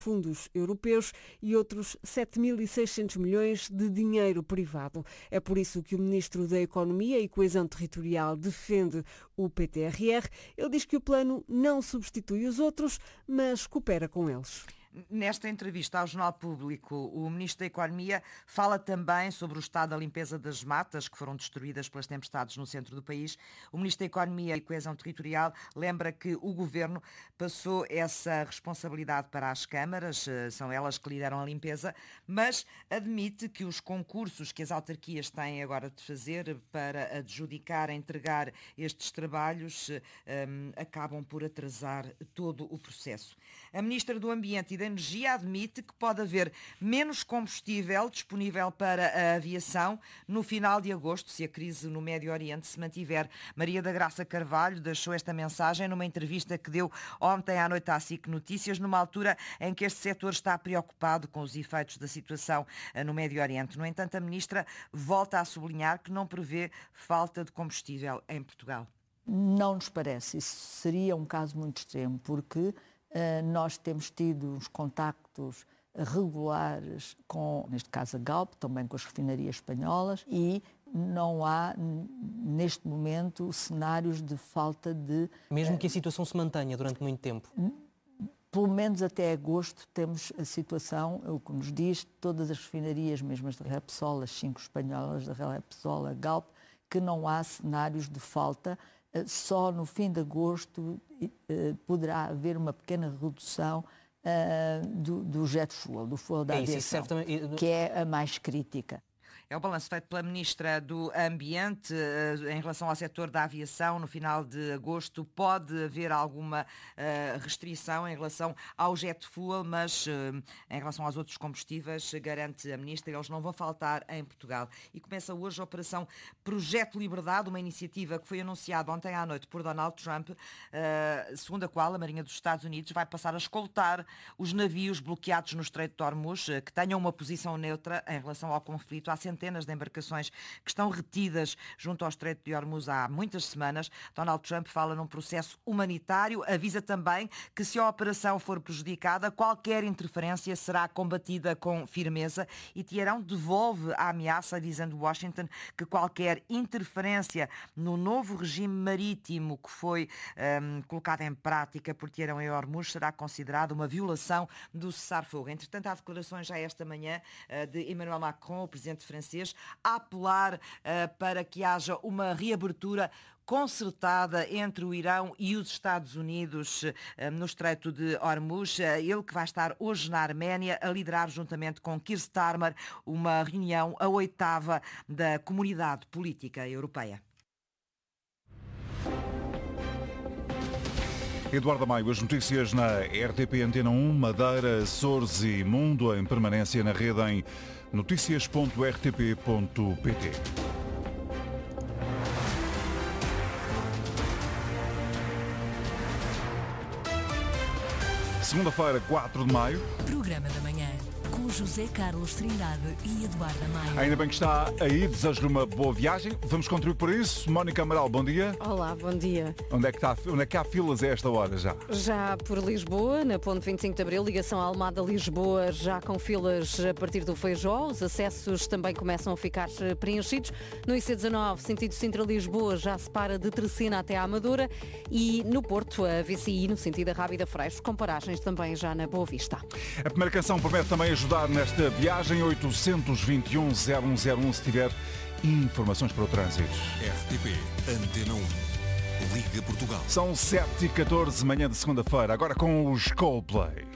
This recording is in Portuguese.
fundos europeus e outros 7.600 milhões de dinheiro privado. É por isso que o Ministro da Economia e Coesão Territorial defende o PTRR. Ele diz que o plano não substitui os outros, mas coopera com eles. Nesta entrevista ao Jornal Público, o Ministro da Economia fala também sobre o estado da limpeza das matas que foram destruídas pelas tempestades no centro do país. O Ministro da Economia e Coesão Territorial lembra que o Governo passou essa responsabilidade para as câmaras, são elas que lideram a limpeza, mas admite que os concursos que as autarquias têm agora de fazer para adjudicar, entregar estes trabalhos, acabam por atrasar todo o processo. A Ministra do Ambiente e da Energia admite que pode haver menos combustível disponível para a aviação no final de agosto, se a crise no Médio Oriente se mantiver. Maria da Graça Carvalho deixou esta mensagem numa entrevista que deu ontem à noite à SIC Notícias, numa altura em que este setor está preocupado com os efeitos da situação no Médio Oriente. No entanto, a Ministra volta a sublinhar que não prevê falta de combustível em Portugal. Não nos parece. Isso seria um caso muito extremo, porque nós temos tido uns contactos regulares com, neste caso, a Galp, também com as refinarias espanholas, e não há, neste momento, cenários de falta de... Mesmo que a situação se mantenha durante muito tempo? Pelo menos até agosto temos a situação, o que nos diz, todas as refinarias, mesmo as da Repsol, as 5 espanholas da Repsol, a Galp, que não há cenários de falta. Só no fim de agosto poderá haver uma pequena redução do jet fuel, do fuel da aviação, que é a mais crítica. É o balanço feito pela Ministra do Ambiente em relação ao setor da aviação. No final de agosto pode haver alguma restrição em relação ao jet fuel, mas em relação aos outros combustíveis, garante a Ministra, eles não vão faltar em Portugal. E começa hoje a Operação Projeto Liberdade, uma iniciativa que foi anunciada ontem à noite por Donald Trump, segundo a qual a Marinha dos Estados Unidos vai passar a escoltar os navios bloqueados no Estreito de Hormuz, que tenham uma posição neutra em relação ao conflito. Há centenas de embarcações que estão retidas junto ao Estreito de Hormuz há muitas semanas. Donald Trump fala num processo humanitário, avisa também que se a operação for prejudicada, qualquer interferência será combatida com firmeza, e Teherão devolve a ameaça, dizendo Washington que qualquer interferência no novo regime marítimo que foi colocado em prática por Teherão em Hormuz será considerada uma violação do cessar-fogo. Entretanto, há declarações já esta manhã de Emmanuel Macron, o presidente francês, a apelar para que haja uma reabertura concertada entre o Irão e os Estados Unidos no Estreito de Hormuz. Ele que vai estar hoje na Arménia a liderar juntamente com Keir Starmer uma reunião, a 8ª da Comunidade Política Europeia. Eduardo Maio, as notícias na RTP Antena 1, Madeira, Açores e Mundo, em permanência na rede em noticias.rtp.pt. Segunda-feira, 4 de maio. Programa da manhã, com José Carlos Trindade e Eduardo Maio. Ainda bem que está aí, desejo-lhe uma boa viagem. Vamos contribuir por isso. Mónica Amaral, bom dia. Olá, bom dia. Onde é que há filas a esta hora já? Já por Lisboa, na ponte 25 de Abril, ligação à Almada-Lisboa, já com filas a partir do Feijó. Os acessos também começam a ficar preenchidos. No IC19, sentido Sintra-Lisboa, já se para de Tercena até à Amadora. E no Porto, a VCI, no sentido da Rábida Freixo, com paragens também já na Boa Vista. A primeira canção promete também ajudar nesta viagem. 821-0101 se tiver informações para o trânsito. RTP Antena 1, Liga Portugal. São 7h14, manhã de segunda-feira, agora com os Coldplay.